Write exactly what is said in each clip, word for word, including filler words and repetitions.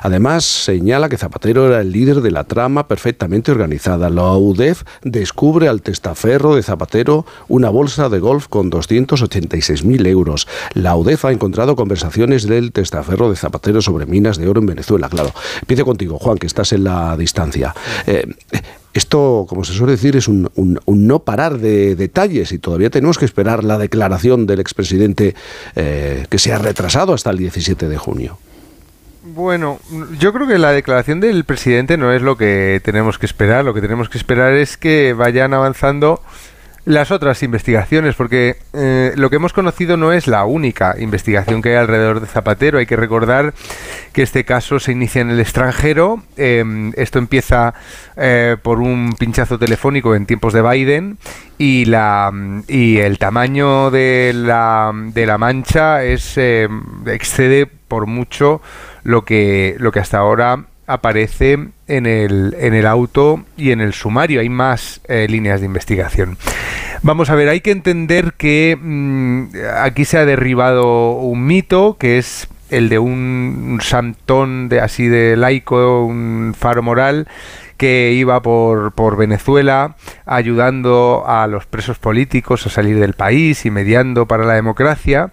Además, señala que Zapatero era el líder de la trama perfectamente organizada. La U D E F descubre al testaferro de Zapatero una bolsa de golf con doscientos ochenta y seis mil euros. La U D E F ha encontrado conversaciones del testaferro de Zapatero sobre minas de oro en Venezuela. Claro, empiezo contigo, Juan, que estás en la distancia. Eh, Esto, como se suele decir, es un, un, un no parar de detalles y todavía tenemos que esperar la declaración del expresidente eh, que se ha retrasado hasta el diecisiete de junio. Bueno, yo creo que la declaración del presidente no es lo que tenemos que esperar. Lo que tenemos que esperar es que vayan avanzando las otras investigaciones, porque eh, lo que hemos conocido no es la única investigación que hay alrededor de Zapatero. Hay que recordar que este caso se inicia en el extranjero. Eh, esto empieza eh, por un pinchazo telefónico en tiempos de Biden y la y el tamaño de la de la mancha es eh, excede por mucho lo que lo que hasta ahora aparece en el, en el auto y en el sumario. Hay más eh, líneas de investigación. Vamos a ver, hay que entender que mmm, aquí se ha derribado un mito, que es el de un, un santón de, así de laico, un faro moral, que iba por, por Venezuela ayudando a los presos políticos a salir del país y mediando para la democracia.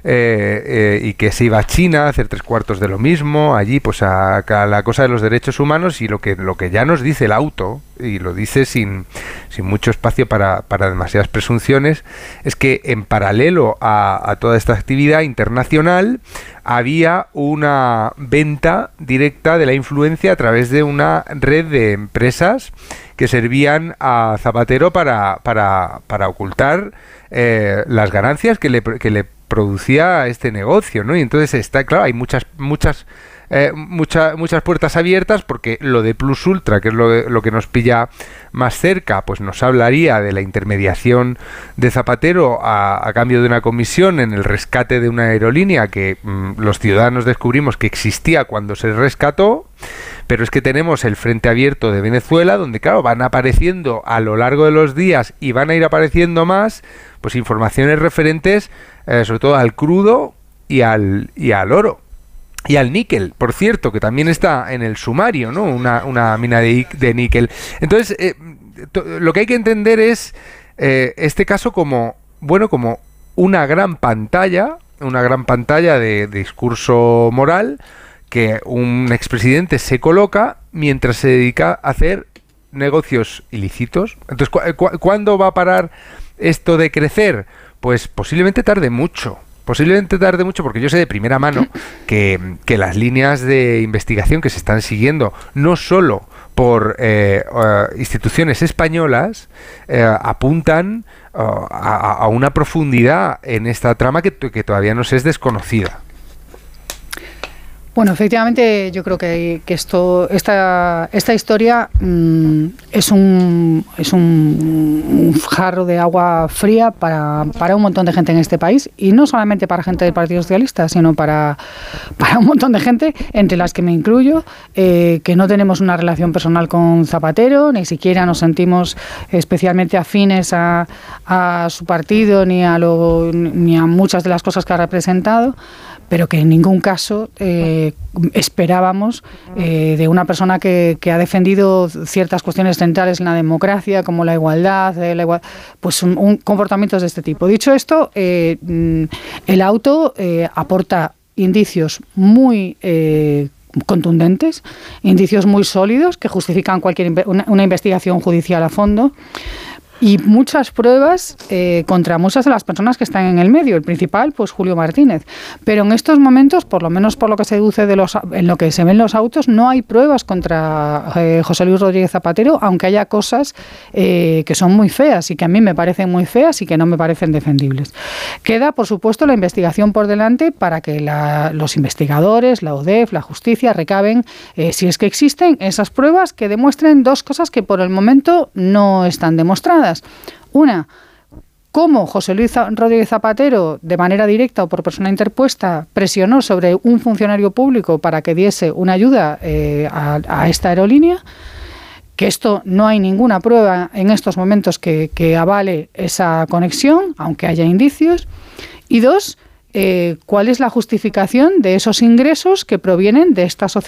Eh, eh, y que se iba a China a hacer tres cuartos de lo mismo, allí pues a, a la cosa de los derechos humanos, y lo que lo que ya nos dice el auto, y lo dice sin, sin mucho espacio para, para demasiadas presunciones, es que en paralelo a, a toda esta actividad internacional había una venta directa de la influencia a través de una red de empresas que servían a Zapatero para, para, para ocultar eh, las ganancias que le, que le producía este negocio, ¿no? Y entonces está claro, hay muchas muchas eh, muchas muchas puertas abiertas, porque lo de Plus Ultra, que es lo, lo que nos pilla más cerca, pues nos hablaría de la intermediación de Zapatero a, a cambio de una comisión en el rescate de una aerolínea que mmm, los ciudadanos descubrimos que existía cuando se rescató. Pero es que tenemos el frente abierto de Venezuela, donde claro, van apareciendo a lo largo de los días y van a ir apareciendo más, pues informaciones referentes eh, sobre todo al crudo y al y al oro y al níquel, por cierto, que también está en el sumario, ¿no? Una, una mina de, de níquel. Entonces, eh, to, lo que hay que entender es eh, este caso como, bueno, como una gran pantalla, una gran pantalla de, de discurso moral, que un expresidente se coloca mientras se dedica a hacer negocios ilícitos. Entonces, ¿cu cu ¿cuándo va a parar esto de crecer? Pues posiblemente tarde mucho. Posiblemente tarde mucho, porque yo sé de primera mano que, que las líneas de investigación que se están siguiendo, no solo por eh, uh, instituciones españolas, eh, apuntan uh, a, a una profundidad en esta trama que, que todavía nos es desconocida. Bueno, efectivamente, yo creo que, que esto, esta, esta historia mmm, es un es un, un jarro de agua fría para, para un montón de gente en este país, y no solamente para gente del Partido Socialista, sino para, para un montón de gente, entre las que me incluyo, eh, que no tenemos una relación personal con Zapatero, ni siquiera nos sentimos especialmente afines a, a su partido, ni a, lo, ni a muchas de las cosas que ha representado, pero que en ningún caso eh, esperábamos eh, de una persona que, que ha defendido ciertas cuestiones centrales en la democracia, como la igualdad, eh, la igual, pues un, un comportamientos de este tipo. Dicho esto, eh, el auto eh, aporta indicios muy eh, contundentes, indicios muy sólidos que justifican cualquier una, una investigación judicial a fondo. Y muchas pruebas eh, contra muchas de las personas que están en el medio. El principal, pues Julio Martínez. Pero en estos momentos, por lo menos por lo que se deduce de los, en lo que se ven los autos, no hay pruebas contra eh, José Luis Rodríguez Zapatero, aunque haya cosas eh, que son muy feas y que a mí me parecen muy feas y que no me parecen defendibles. Queda, por supuesto, la investigación por delante para que la, los investigadores, la U D E F, la justicia, recaben, eh, si es que existen, esas pruebas que demuestren dos cosas que por el momento no están demostradas. Una, cómo José Luis Rodríguez Zapatero, de manera directa o por persona interpuesta, presionó sobre un funcionario público para que diese una ayuda eh, a, a esta aerolínea, que esto no hay ninguna prueba en estos momentos que, que avale esa conexión, aunque haya indicios. Y dos, eh, cuál es la justificación de esos ingresos que provienen de esta sociedad